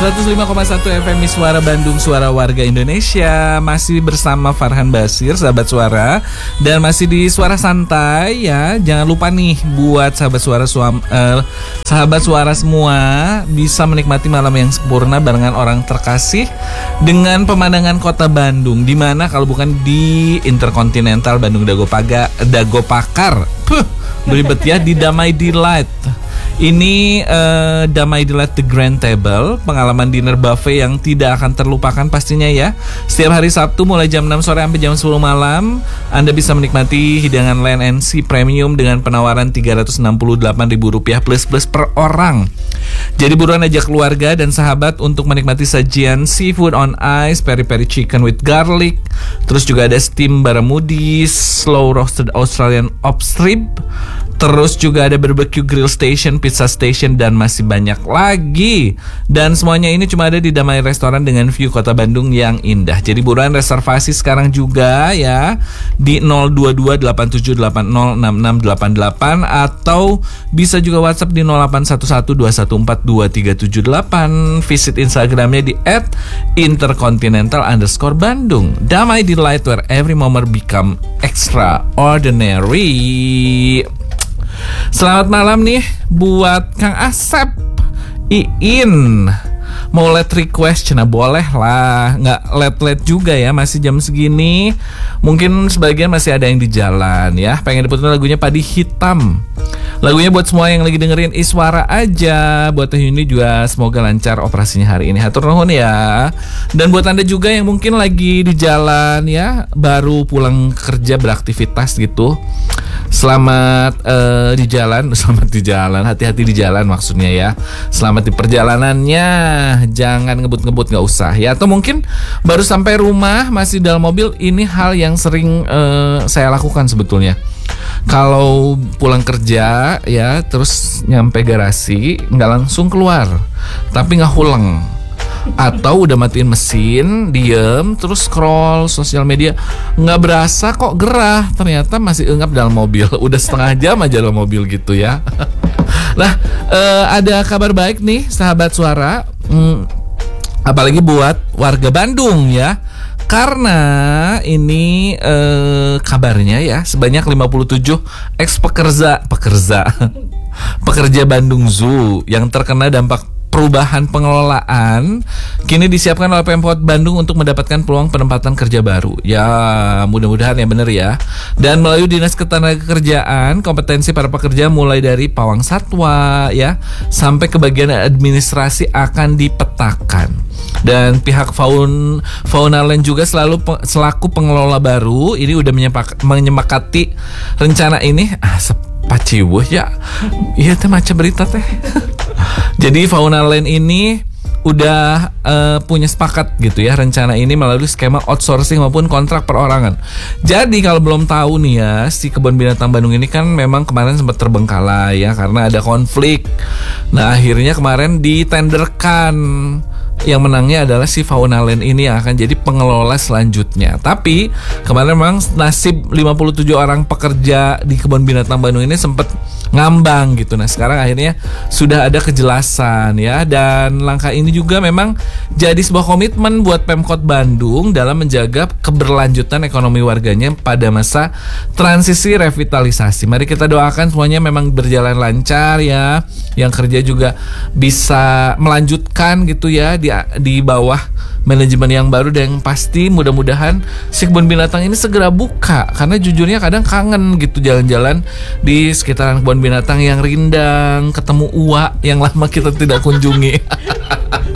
105,1 FM Suara Bandung, Suara Warga Indonesia. Masih bersama Farhan Basir, sahabat suara. Dan masih di Suara Santai ya. Jangan lupa nih buat sahabat suara semua bisa menikmati malam yang sempurna barengan orang terkasih dengan pemandangan kota Bandung. Dimana kalau bukan di Intercontinental Bandung Dagopakar. Beribet ya, di Damai Delight. Ini Damai Delight The Grand Table, pengalaman dinner buffet yang tidak akan terlupakan pastinya ya. Setiap hari Sabtu mulai jam 6 sore sampai jam 10 malam Anda bisa menikmati hidangan Land and Sea Premium dengan penawaran Rp368.000 plus per orang. Jadi buruan ajak keluarga dan sahabat untuk menikmati sajian seafood on ice, peri-peri chicken with garlic. Terus juga ada steam barramundi, slow roasted Australian ostrib. Terus juga ada barbecue grill station, pizza station, dan masih banyak lagi. Dan semuanya ini cuma ada di Damai Restoran dengan view kota Bandung yang indah. Jadi buruan reservasi sekarang juga ya di 02287806688 atau bisa juga WhatsApp di 0811214238. Visit Instagramnya di @intercontinental_Bandung. Damai Delight, where every moment become extraordinary. Selamat malam nih buat Kang Asep, Iin. Mau let request, cina boleh lah. Nggak let juga ya, masih jam segini. Mungkin sebagian masih ada yang di jalan ya. Pengen diputar lagunya Padi Hitam. Lagunya buat semua yang lagi dengerin Iswara aja. Buat Teh Yuni juga semoga lancar operasinya hari ini. Hatur nuhun ya. Dan buat Anda juga yang mungkin lagi di jalan ya, baru pulang kerja beraktivitas gitu. Selamat di jalan, hati-hati di jalan maksudnya ya. Selamat di perjalanannya, jangan ngebut-ngebut, nggak usah ya. Atau mungkin baru sampai rumah masih dalam mobil. Ini hal yang sering saya lakukan sebetulnya. Kalau pulang kerja ya, terus nyampe garasi nggak langsung keluar, tapi ngahuleng. Atau udah matiin mesin, diem, terus scroll sosial media, nggak berasa kok gerah, ternyata masih engap dalam mobil. Udah setengah jam aja dalam mobil gitu ya. Nah, ada kabar baik nih sahabat suara, apalagi buat warga Bandung ya. Karena ini kabarnya ya, sebanyak 57 pekerja Bandung Zoo yang terkena dampak perubahan pengelolaan kini disiapkan oleh Pemkot Bandung untuk mendapatkan peluang penempatan kerja baru. Ya, mudah-mudahan ya bener ya. Dan melalui Dinas Ketenagakerjaan, kompetensi para pekerja mulai dari pawang satwa ya sampai ke bagian administrasi akan dipetakan. Dan pihak Faunaland juga selaku pengelola baru ini udah menyepakati rencana ini. Paciwuh ya. Iya teh maca berita teh. Jadi Faunaland ini udah punya sepakat gitu ya rencana ini melalui skema outsourcing maupun kontrak perorangan. Jadi kalau belum tahu nih ya, si Kebun Binatang Bandung ini kan memang kemarin sempat terbengkalai ya karena ada konflik. Nah akhirnya kemarin ditenderkan. Yang menangnya adalah si Faunaland ini yang akan jadi pengelola selanjutnya. Tapi kemarin memang nasib 57 orang pekerja di Kebun Binatang Bandung ini sempat ngambang gitu. Nah sekarang akhirnya sudah ada kejelasan ya. Dan langkah ini juga memang jadi sebuah komitmen buat Pemkot Bandung dalam menjaga keberlanjutan ekonomi warganya pada masa transisi revitalisasi. Mari kita doakan semuanya memang berjalan lancar ya. Yang kerja juga bisa melanjutkan gitu ya di bawah manajemen yang baru. Dan yang pasti mudah-mudahan si Kebun Binatang ini segera buka, karena jujurnya kadang kangen gitu jalan-jalan di sekitaran kebun binatang yang rindang, ketemu uak yang lama kita tidak kunjungi.